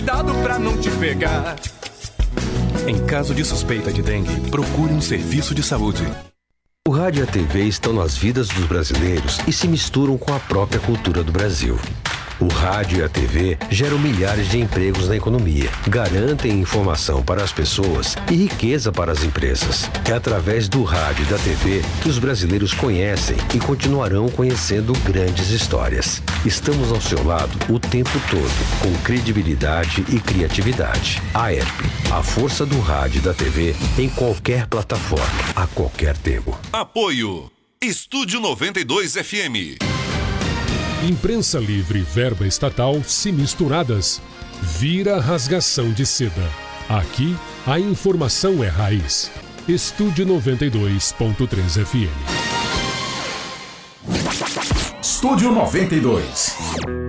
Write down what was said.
Dado pra não te pegar. Em caso de suspeita de dengue, procure um serviço de saúde. O rádio e a TV estão nas vidas dos brasileiros e se misturam com a própria cultura do Brasil. O rádio e a TV geram milhares de empregos na economia, garantem informação para as pessoas e riqueza para as empresas. É através do rádio e da TV que os brasileiros conhecem e continuarão conhecendo grandes histórias. Estamos ao seu lado o tempo todo, com credibilidade e criatividade. A ERP, a força do rádio e da TV em qualquer plataforma, a qualquer tempo. Apoio Estúdio 92 FM. Imprensa livre e verba estatal se misturadas. Vira rasgação de seda. Aqui, a informação é raiz. Estúdio 92.3 FM. Estúdio 92.